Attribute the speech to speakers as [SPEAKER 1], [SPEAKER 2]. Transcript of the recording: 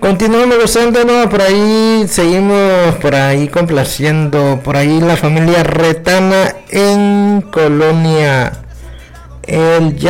[SPEAKER 1] Continuamos gozándonos, por ahí seguimos por ahí complaciendo, por ahí la familia Retana en Colonia El